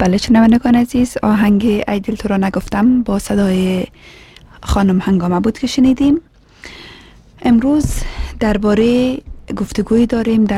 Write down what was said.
بله شنوندگان عزیز، آهنگ ای دل تو را نگفتم با صدای خانم هنگامه بود که شنیدیم. امروز درباره گفتگوی داریم